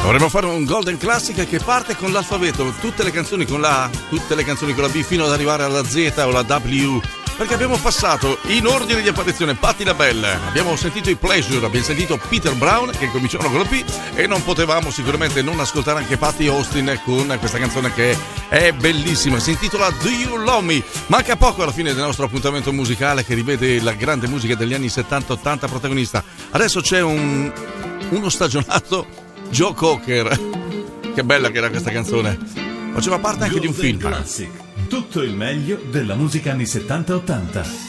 Dovremmo fare un Golden Classic che parte con l'alfabeto, tutte le canzoni con la B fino ad arrivare alla Z o la W, perché abbiamo passato in ordine di apparizione Patti LaBelle, abbiamo sentito i Pleasure, abbiamo sentito Peter Brown che cominciavano con la P e non potevamo sicuramente non ascoltare anche Patti Austin con questa canzone che è bellissima, si intitola Do You Love Me. Manca poco alla fine del nostro appuntamento musicale che rivede la grande musica degli anni 70-80 protagonista. Adesso c'è uno stagionato Joe Cocker. Che bella che era questa canzone. Faceva parte anche di un film. Classic. Tutto il meglio della musica anni 70-80.